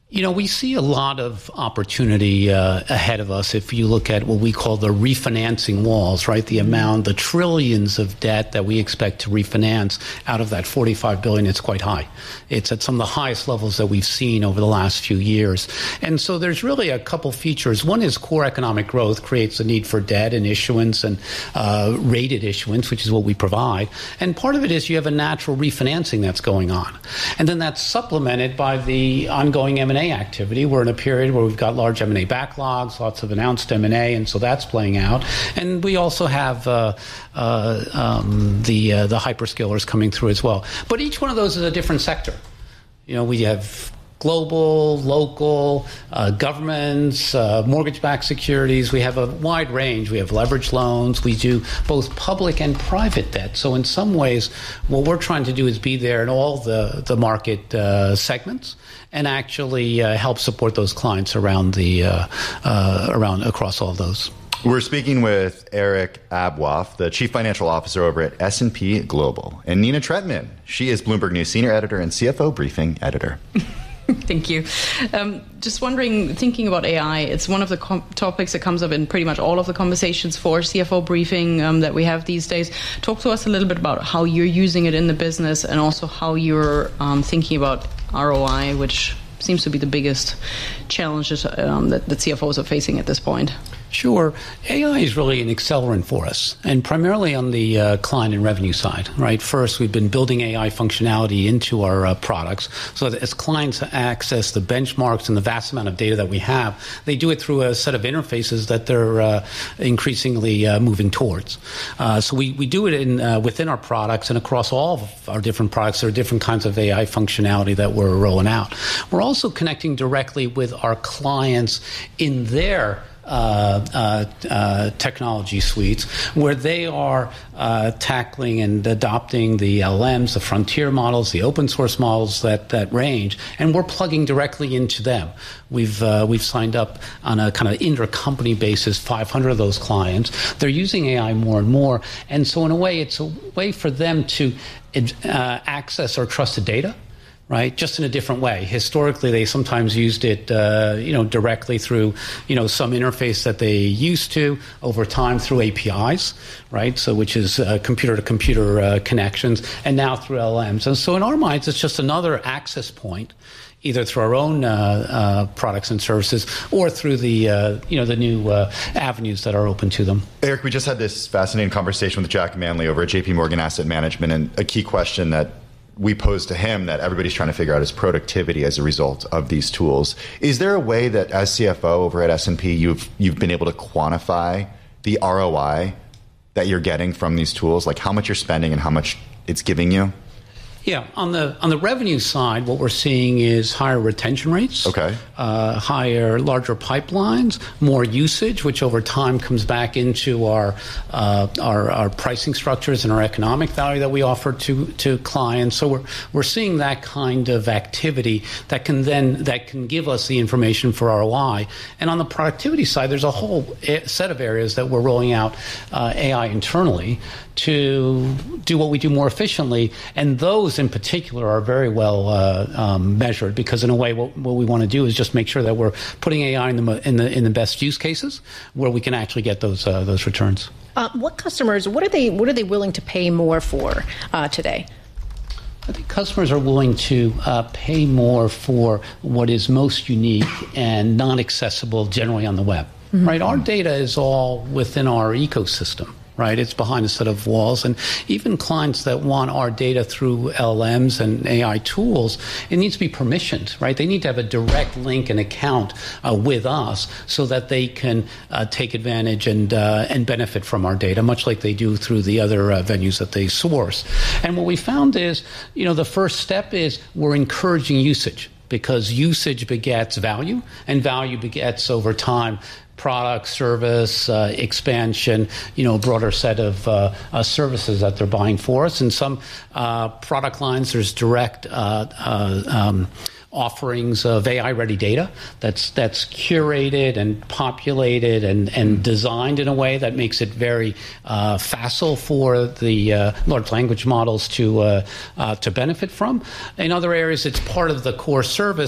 We see a lot of opportunity ahead of us if you look at what we call the refinancing walls, right? The trillions of debt that we expect to refinance out of that $45 billion, it's quite high. It's at some of the highest levels that we've seen over the last few years. And so there's really a couple features. One is core economic growth creates a need for debt and issuance and rated issuance, which is what we provide. And part of it is you have a natural refinancing that's going on. And then that's supplemented by the ongoing M&A activity. We're in a period where we've got large M&A backlogs, lots of announced M&A, and so that's playing out. And we also have the hyperscalers coming through as well. But each one of those is a different sector. We have global, local, governments, mortgage-backed securities. We have a wide range. We have leveraged loans. We do both public and private debt. So in some ways, what we're trying to do is be there in all the market segments and actually help support those clients around across all of those. We're speaking with Eric Abwoff, the Chief Financial Officer over at S&P Global, and Nina Tretman. She is Bloomberg News Senior Editor and CFO Briefing Editor. Thank you. Just wondering, thinking about AI, it's one of the topics that comes up in pretty much all of the conversations for CFO Briefing that we have these days. Talk to us a little bit about how you're using it in the business and also how you're thinking about ROI, which seems to be the biggest challenges that CFOs are facing at this point. Sure. AI is really an accelerant for us, and primarily on the client and revenue side, right? First, we've been building AI functionality into our products so that as clients access the benchmarks and the vast amount of data that we have, they do it through a set of interfaces that they're increasingly moving towards. So we do it within our products and across all of our different products. There are different kinds of AI functionality that we're rolling out. We're also connecting directly with our clients in their technology suites where they are tackling and adopting the LLMs, the frontier models, the open source models that range, and we're plugging directly into them. We've signed up on a kind of intercompany basis 500 of those clients. They're using AI more and more, and so in a way it's a way for them to access our trusted data, right? Just in a different way. Historically, they sometimes used it, directly through, some interface that they used to over time through APIs, right? So, which is computer-to-computer connections, and now through LLMs. And so, in our minds, it's just another access point, either through our own products and services or through the new avenues that are open to them. Eric, we just had this fascinating conversation with Jack Manley over at JP Morgan Asset Management, and a key question that we posed to him that everybody's trying to figure out is productivity as a result of these tools. Is there a way that as CFO over at S&P, you've been able to quantify the ROI that you're getting from these tools, like how much you're spending and how much it's giving you? Yeah, on the revenue side, what we're seeing is higher retention rates, larger pipelines, more usage, which over time comes back into our pricing structures and our economic value that we offer to clients. So we're seeing that kind of activity that can give us the information for ROI. And on the productivity side, there's a whole set of areas that we're rolling out AI internally to do what we do more efficiently, and those in particular are very well measured, because in a way what we want to do is just make sure that we're putting AI in the best use cases where we can actually get those returns. What customers? What are they willing to pay more for today? I think customers are willing to pay more for what is most unique and non-accessible generally on the web. Mm-hmm. Right? Our data is all within our ecosystem. Right, it's behind a set of walls, and even clients that want our data through LLMs and AI tools, it needs to be permissioned. Right, they need to have a direct link and account with us so that they can take advantage and benefit from our data, much like they do through the other venues that they source. And what we found is, the first step is we're encouraging usage, because usage begets value, and value begets over time product, service, expansion, a broader set of services that they're buying for us. In some product lines, there's direct offerings of AI-ready data that's curated and populated and designed in a way that makes it very facile for the large language models to benefit from. In other areas, it's part of the core service.